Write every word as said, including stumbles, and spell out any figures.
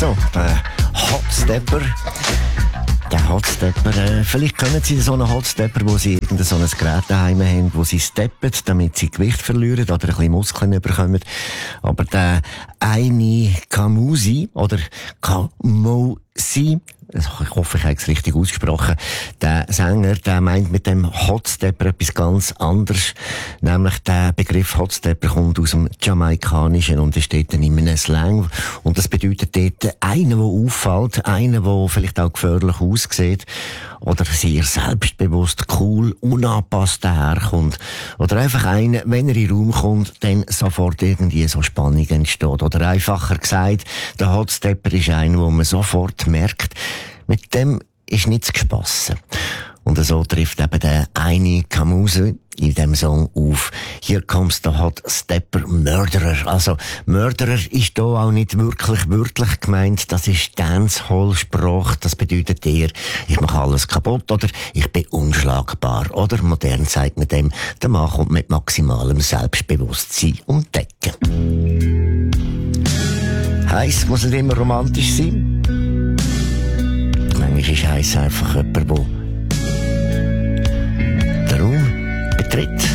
So, der Hotstepper. Der Hotstepper, äh, vielleicht kennen Sie so einen Hotstepper, wo Sie irgendein so ein Gerät daheim haben, wo Sie steppen, damit Sie Gewicht verlieren oder ein bisschen Muskeln bekommen. Aber der Aini Kamusi oder Kamusi, ich hoffe, ich habe es richtig ausgesprochen, der Sänger, der meint mit dem Hotstepper etwas ganz anderes. Nämlich der Begriff Hotstepper kommt aus dem Jamaikanischen und es steht dann in einem Slang. Und das bedeutet dort einer, der auffällt, einer, der vielleicht auch gefährlich aussieht oder sehr selbstbewusst, cool, unangepasst daherkommt. Oder einfach einer, wenn er in den Raum kommt, dann sofort irgendwie so Spannung entsteht. Oder einfacher gesagt, der Hotstepper ist einer, wo man sofort merkt, mit dem ist nichts gespassen. Und so trifft eben der Aini Kamusi in dem Song auf. Hier kommt der Hotstepper Murderer. Also, Murderer ist hier auch nicht wirklich wörtlich gemeint. Das ist Dancehall-Sprache. Das bedeutet eher, ich mache alles kaputt oder ich bin unschlagbar. Oder modern sagt man dem, der Mann kommt mit maximalem Selbstbewusstsein um die Ecke. Heiss muss nicht immer romantisch sein. Manchmal ist heiss einfach jemand, der den Raum betritt.